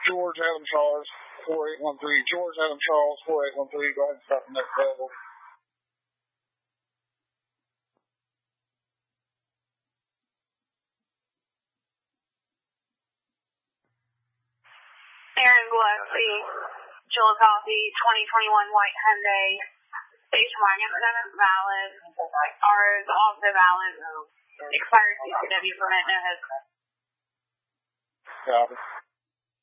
George Adam Charles, 4813. George Adam Charles, 4813. Go ahead and start the next level. Aaron Gillespie, Chillicothe, 2021 white Hyundai, station wagon, valid. Ours also valid. Expired CCW permit, no hesitation. Got it.